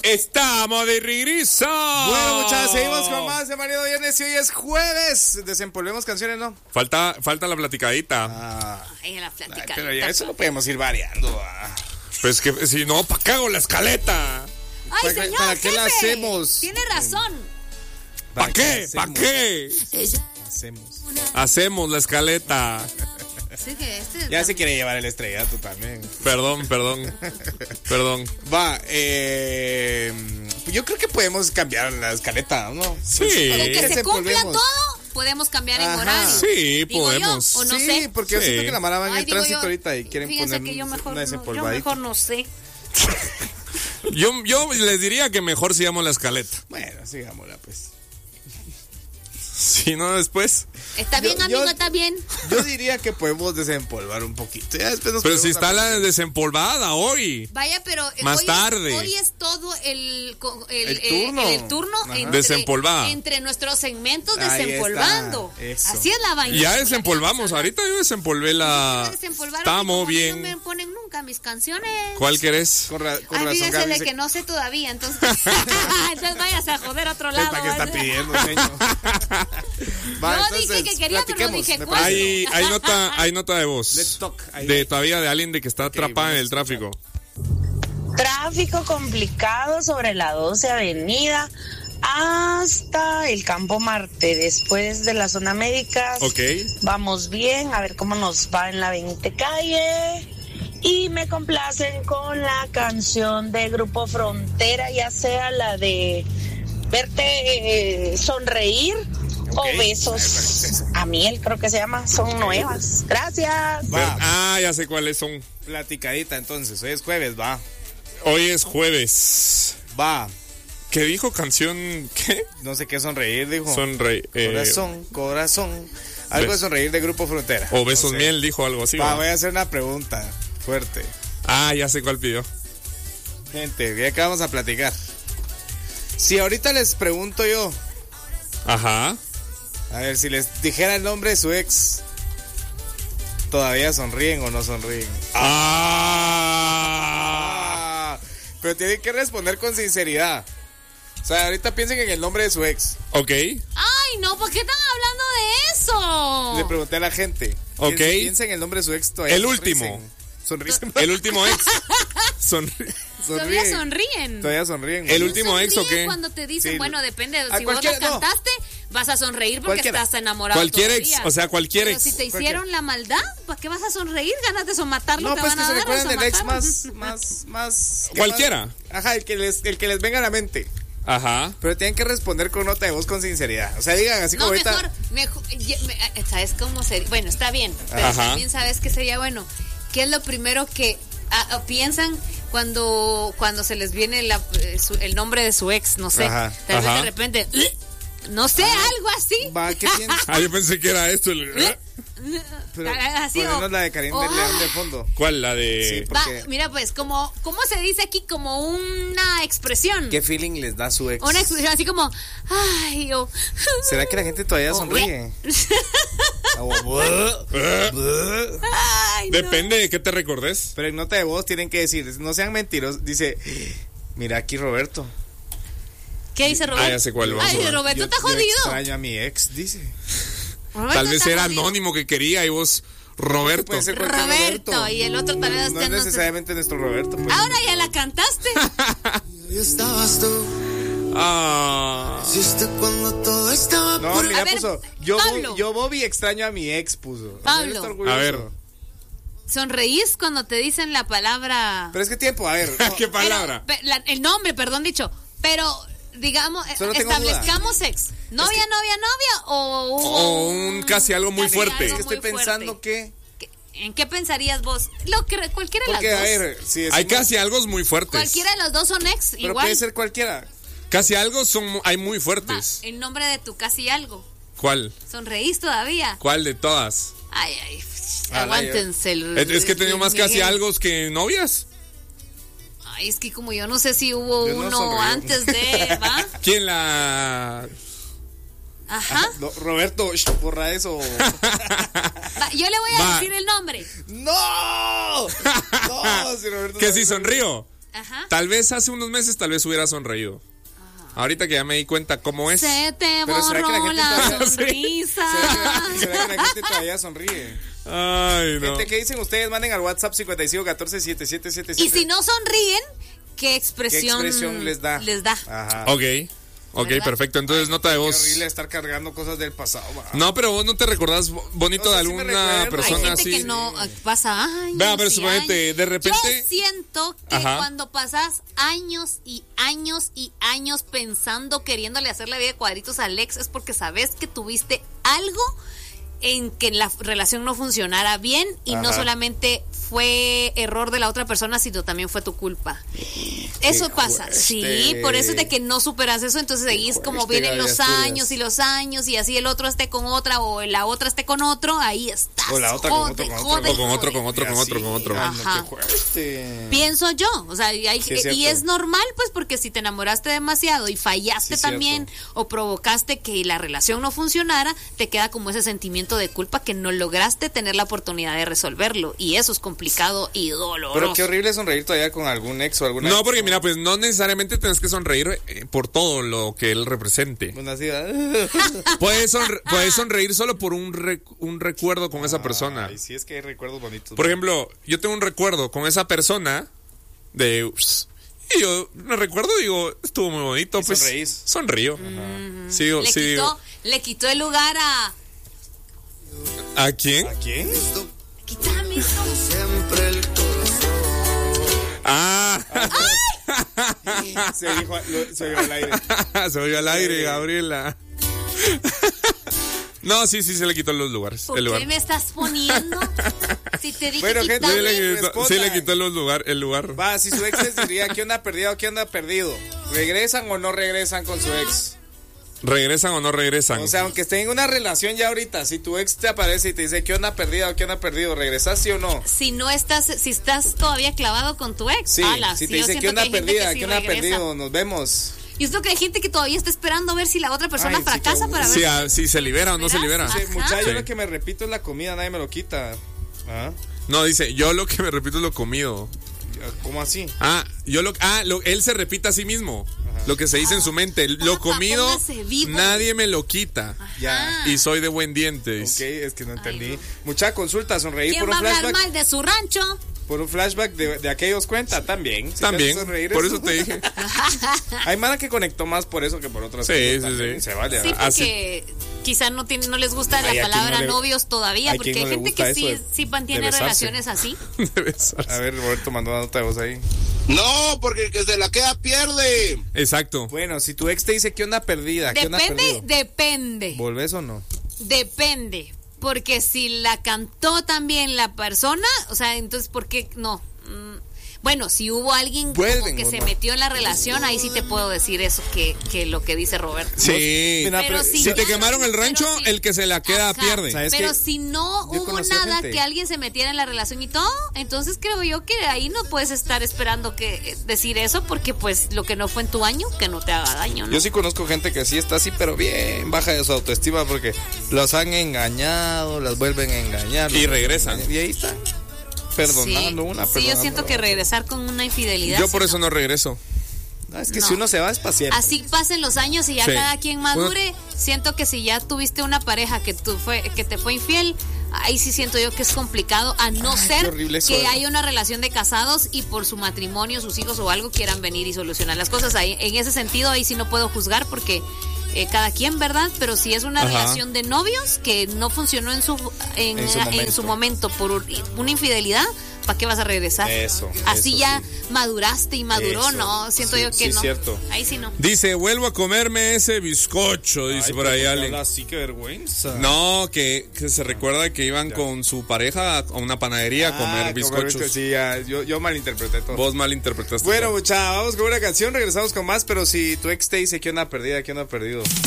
Estamos de regreso. Bueno, muchachos, seguimos con más de Marido Viernes y hoy es jueves. Desempolvemos canciones, ¿no? Falta la platicadita. Ay, la platicadita. Pero ya eso lo podemos ir variando. Pues que si no, ¿para qué hago la escaleta? Ay, señor, ¿Para qué la jefe, hacemos? Tiene razón. ¿Para qué? ¿Para qué? Hacemos la escaleta. Sí, que Ya se quiere llevar el estrellato también. Perdón. Va, yo creo que podemos cambiar la escaleta, ¿no? Sí. Con que se cumpla Desempolvemos. todo, podemos cambiar en Ajá. horario. Sí, Digo podemos. Yo, o no Sí, sé. porque yo Sí. siento que la Mara va en Ay, el digo tránsito yo, ahorita y quieren fíjese poner que yo mejor una no, desempolvadita. no sé. Yo les diría que mejor sigamos la escaleta. Bueno, sigámosla pues. Si no, después. Está bien, amigo, está bien. Yo diría que podemos desempolvar un poquito. Ya después nos Pero ponemos si está a- la desempolvada hoy. Vaya, pero Más hoy tarde. Hoy es todo el turno Ajá. Desempolvada. entre nuestros segmentos Ahí desempolvando. está, eso. Así es la vaina. Ya desempolvamos. Ahorita yo desempolvé la. Estamos bien. No me ponen nunca mis canciones. ¿Cuál querés? Con Ay, razón, fíjense Gaby de dice, que no sé todavía, entonces. Entonces váyase a joder a otro lado. ¿para qué está ¿vale? pidiendo, señor? Va, No entonces, dije que quería, pero no platiquemos, dije me cuándo. parece. Hay nota de voz. Let's talk. Ahí De va. todavía de alguien de que está atrapada en el tráfico. Tráfico complicado sobre la 12 Avenida hasta el Campo Marte. Después de la zona médica, Ok. vamos bien, a ver cómo nos va en la 20 calle. Y me complacen con la canción de Grupo Frontera, ya sea la de verte sonreír Ok. o besos a miel, creo que se llama. Son nuevas. Gracias. Va. Ya sé cuáles son. Platicadita, entonces. Hoy es jueves, va. Hoy es jueves. Va. ¿Qué dijo canción? ¿Qué? No sé qué sonreír, dijo. Sonreír. Corazón. Algo de Besos. sonreír de Grupo Frontera. O besos No sé. miel, dijo algo así. Va, ¿va? voy a hacer una pregunta fuerte. Ya sé cuál pidió. Gente, ya que vamos a platicar. Si ahorita les pregunto yo, Ajá. a ver, si les dijera el nombre de su ex, ¿todavía sonríen o no sonríen? Pero tienen que responder con sinceridad. O sea, ahorita piensen en el nombre de su ex. Ok. Ay, no, ¿por qué están hablando de eso? Le pregunté a la gente. Ok. Piensen en el nombre de su ex todavía. El último. Sonríen. El último ex. Todavía sonríen. Todavía sonríen. El ¿no? último ex, ¿o Sonríen qué? cuando te dicen, Sí. bueno, depende. A Si vos la cualquiera, no. cantaste, vas a sonreír porque Cualquiera. estás enamorado. Cualquier ex, todavía. o sea, cualquier Pero ex. si te hicieron la maldad, ¿para qué vas a sonreír? Ganas de somatarlo, No, te pues van que a se dar. recuerden del ex somatarlo. más. Cualquiera. Ajá, el que les venga a la mente. Ajá. Pero tienen que responder con nota de voz con sinceridad. O sea, digan así No, como ahorita. ¿Sabes cómo sería? Bueno, está bien, pero Ajá. también sabes que sería bueno. ¿Qué es lo primero que piensan cuando se les viene el nombre de su ex? No sé. Ajá. Tal vez Ajá. de repente, no sé, algo así. Va, ¿qué piensas? Yo pensé que era esto. Pero Así, ponernos o- la de Karim o- del León de fondo. ¿Cuál? La de. Sí, Va, porque mira, pues, ¿cómo se dice aquí? Como una expresión. ¿qué feeling les da su ex? Una expresión así como, ay, o... ¿Será que la gente todavía O- sonríe? Ay, no. Depende de qué te recordes. Pero en nota de voz tienen que decir, no sean mentirosos. Dice, mira aquí Roberto. ¿Qué dice Roberto? Ya sé cuál va. Ay, Roberto está Yo jodido. extraño a mi ex, dice. Roberto Tal vez está era jodido. anónimo que quería y vos, Roberto. Puede ser cualquier Roberto, y el otro tal vez No ya es no sé. necesariamente nuestro Roberto. Pues. Ahora ya la cantaste. Y estabas tú, hiciste cuando todo estaba No, por... mira, A ver, puso. Pablo. Yo Bobby extraño a mi ex, puso. Pablo. Él está orgulloso. A ver. Sonreís cuando te dicen la palabra. Pero es que tiempo, a ver. no, ¿Qué palabra? El nombre, perdón dicho. Pero, digamos, Solo tengo establezcamos ex. Novia, novia o O un casi algo muy Casi fuerte. es algo que estoy muy pensando fuerte. que. ¿En qué pensarías vos? Cualquiera de Porque, las a dos. ver, si Hay decimos- casi algo muy fuertes. Cualquiera de los dos son ex, Pero igual. puede ser cualquiera. Casi algo hay muy Va, fuertes. el nombre de tu casi algo. ¿Cuál? ¿Sonreís todavía? ¿Cuál de todas? Ay, Ah, aguántense. Es que he tenido más casi Miguel. algo que novias. Ay, es que como yo no sé si hubo Yo no uno sonrío. antes de, ¿va? ¿Quién la...? Ajá. No, Roberto, borra eso. Va, yo le voy a Va. decir el nombre. ¡No! No, si Roberto. Que si sonrío. Ajá. Tal vez hace unos meses, tal vez hubiera sonreído. Ahorita que ya me di cuenta cómo es. Se te Pero ¿será que la borró gente la todavía- sonrisa. ¿Será que la gente todavía sonríe? Ay, no. Gente, ¿qué dicen ustedes? Manden al WhatsApp 5514-7777. Y si no sonríen, ¿qué expresión, les da? Ajá. Ok, ¿Verdad? perfecto. Entonces, nota de Qué voz. horrible estar cargando cosas del pasado. Va. No, pero vos no te recordás bonito No sé de si me alguna recuerdo. Hay persona gente así. que no pasa años. Vea, pero y suponete, años. de repente- Yo siento que Ajá. cuando pasas años y años y años pensando, queriéndole hacer la vida de cuadritos al ex, es porque sabes que tuviste algo en que la relación no funcionara bien y no Ajá. solamente fue error de la otra persona, sino también fue tu culpa. Eso pasa, fuerte. sí, por eso es de que no superas eso, entonces seguís como fuerte, vienen los Gaby años Asturias. y los años y así el otro esté con otra o la otra esté con otro, ahí estás. O la otra con otro, Jode, con otro, jode, O con otro, jode. con otro, Y con otro, así, con otro. ay, no, Ajá. qué fuerte. Pienso yo, o sea, y Sí, es y cierto. es normal, pues, porque si te enamoraste demasiado y fallaste Sí, también cierto. o provocaste que la relación no funcionara, te queda como ese sentimiento de culpa que no lograste tener la oportunidad de resolverlo y eso es complicado y doloroso. Pero qué horrible sonreír todavía con algún ex o alguna No, ex, porque mira, pues no necesariamente tienes que sonreír por todo lo que él represente. Una así, ¿verdad? Puedes sonreír solo por un recuerdo con esa persona. Ay, sí, es que hay recuerdos bonitos. Por ejemplo, yo tengo un recuerdo con esa persona de... Y yo me recuerdo, digo, estuvo muy bonito. Y Pues sonreís. sonrío. Sigo, le, sí, digo, le quitó el lugar a... ¿a quién? ¿A quién? Quítame eso. Siempre el corazón. Ah, Se dijo al aire. se oyó al aire, Gabriela. No, sí, se le quitó los lugares. ¿Por el lugar. qué me estás poniendo? Si te dije Bueno, gente, Sí quítame. le quitó el lugar. Va, si su ex les diría, ¿qué onda perdido? ¿Qué onda perdido? ¿Regresan o no regresan con su ex? ¿Regresan o no regresan? O sea, aunque estén en una relación ya ahorita, si tu ex te aparece y te dice, ¿qué onda perdido? ¿Qué onda perdido? ¿Regresas sí o no? Si estás todavía clavado con tu ex, Sí, ala, si sí, te yo dice, siento ¿qué onda que hay gente perdida? que sí ¿Qué onda regresa. perdido? Nos vemos. Y esto que hay gente que todavía está esperando a ver si la otra persona Ay, sí, fracasa que- para ver Sí, si se libera o no se libera. Ajá. Sí, muchacho, Sí. lo que me repito es la comida, nadie me lo quita. ¿Ah? No, dice, yo lo que me repito es lo comido. ¿Cómo así? Él se repite a sí mismo. Lo que se dice en su mente. Lo Papá, comido, póngase vivo. nadie me lo quita. Ya. Y soy de buen diente. Ok, es que no entendí. no. Mucha consulta, sonreír ¿Quién por va a un hablar flashback. mal de su rancho? Por un flashback de aquellos cuenta, también. Si También, te hace sonreír, por eso te dije. Hay mara que conectó más por eso que por otras Sí, cosas. sí, también. sí. Se vale. Sí, ¿verdad? porque quizá no les gusta Ay, ¿a la quién palabra no le- novios todavía, ¿a porque quién hay no le gente gusta que eso sí de mantiene besarse? relaciones así. De besarse. A ver, Roberto mandó una nota de voz ahí. No, porque el que se la queda pierde. Exacto. Bueno, si tu ex te dice, ¿qué onda perdida? ¿Qué onda perdido? Depende. ¿Volves o no? Depende. Porque si la cantó también la persona, o sea, entonces, ¿por qué no? Bueno, si hubo alguien como ¿Vuelven que o se no? metió en la relación, ahí sí te puedo decir eso que lo que dice Roberto. Sí. Mira, Pero pero- si Si te ya quemaron el pero rancho, si- el que se la queda Ajá. pierde. ¿Sabes Pero qué? si no Yo hubo conocí nada gente. que alguien se metiera en la relación y todo, entonces creo yo que ahí no puedes estar esperando que decir eso porque pues lo que no fue en tu año, que no te haga daño, ¿no? Yo sí conozco gente que sí está así, pero bien baja de su autoestima porque los han engañado, las vuelven a engañar. Y los regresan. vuelven a engañar, Y ahí está. Perdonando una, Sí, yo perdonando siento que otra. regresar con una infidelidad. Yo por sí, eso no regreso. No, es que No. si uno se va es para siempre. Así pasen los años y ya Sí. cada quien madure, siento que si ya tuviste una pareja que te fue infiel, ahí sí siento yo que es complicado, a no Ay, ser qué horrible eso, que ¿verdad? haya una relación de casados y por su matrimonio, sus hijos o algo quieran venir y solucionar las cosas. Ahí, en ese sentido, ahí sí no puedo juzgar porque cada quien, ¿verdad? Pero si es una Ajá. relación de novios que no funcionó en su momento por una infidelidad, ¿para qué vas a regresar? Eso, Así eso ya sí. maduraste y maduró, Eso, ¿no? Siento sí, yo que sí, no. cierto. Ahí sí no. Dice, vuelvo a comerme ese bizcocho, dice Ay, por pero ahí ¿por qué alguien. habla así? Qué vergüenza. No, que se recuerda que iban con su pareja a una panadería a comer bizcochos. Sí, ya, yo malinterpreté todo. Vos malinterpretaste. Bueno, todo. mucha, vamos con una canción, regresamos con más, pero si tu ex te dice que onda perdida, que onda perdido.